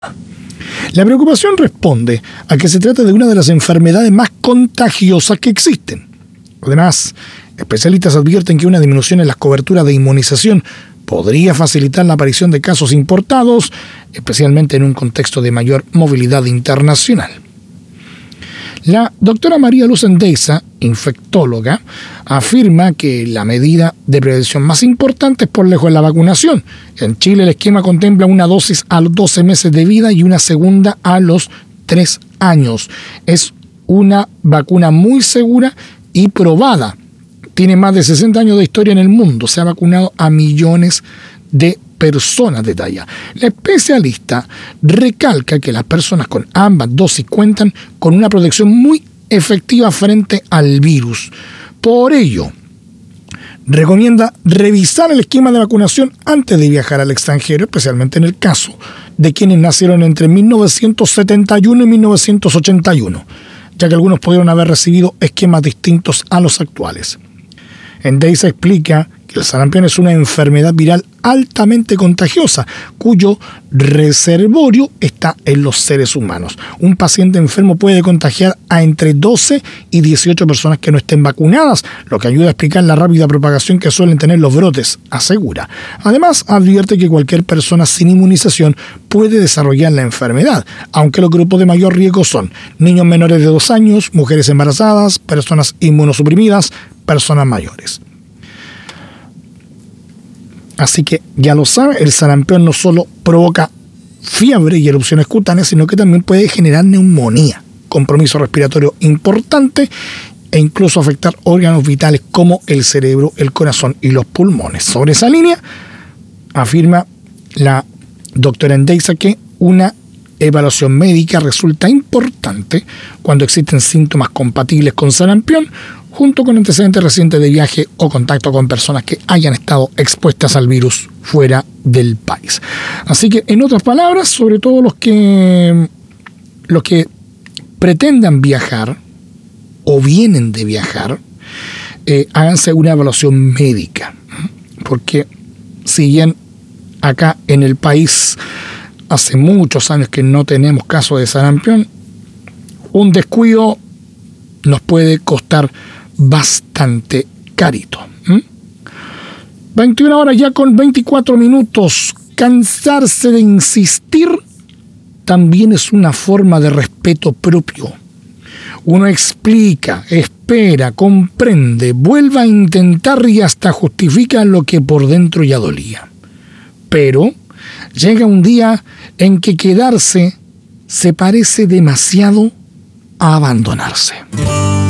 La preocupación responde a que se trata de una de las enfermedades más contagiosas que existen. Además, especialistas advierten que una disminución en las coberturas de inmunización podría facilitar la aparición de casos importados, especialmente en un contexto de mayor movilidad internacional. La doctora María Luz Endeiza, infectóloga, afirma que la medida de prevención más importante es por lejos la vacunación. En Chile el esquema contempla una dosis a los 12 meses de vida y una segunda a los 3 años. Es una vacuna muy segura y probada. Tiene más de 60 años de historia en el mundo. Se ha vacunado a millones de personas, detalla. La especialista recalca que las personas con ambas dosis cuentan con una protección muy efectiva frente al virus. Por ello, recomienda revisar el esquema de vacunación antes de viajar al extranjero, especialmente en el caso de quienes nacieron entre 1971 y 1981, ya que algunos pudieron haber recibido esquemas distintos a los actuales. Endeiza explica que el sarampión es una enfermedad viral altamente contagiosa, cuyo reservorio está en los seres humanos. Un paciente enfermo puede contagiar a entre 12 y 18 personas que no estén vacunadas, lo que ayuda a explicar la rápida propagación que suelen tener los brotes, asegura. Además, advierte que cualquier persona sin inmunización puede desarrollar la enfermedad, aunque los grupos de mayor riesgo son niños menores de 2 años, mujeres embarazadas, personas inmunosuprimidas, personas mayores. Así que ya lo sabe, el sarampión no solo provoca fiebre y erupciones cutáneas, sino que también puede generar neumonía, compromiso respiratorio importante e incluso afectar órganos vitales como el cerebro, el corazón y los pulmones. Sobre esa línea, afirma la doctora Endeiza que una evaluación médica resulta importante cuando existen síntomas compatibles con sarampión, junto con antecedentes recientes de viaje o contacto con personas que hayan estado expuestas al virus fuera del país. Así que, en otras palabras, sobre todo los que pretendan viajar o vienen de viajar, háganse una evaluación médica, porque si bien acá en el país hace muchos años que no tenemos casos de sarampión, un descuido nos puede costar bastante carito. 21 horas ya con 24 minutos. Cansarse de insistir también es una forma de respeto propio. Uno explica, espera, comprende, vuelve a intentar y hasta justifica lo que por dentro ya dolía. Pero llega un día en que quedarse se parece demasiado a abandonarse.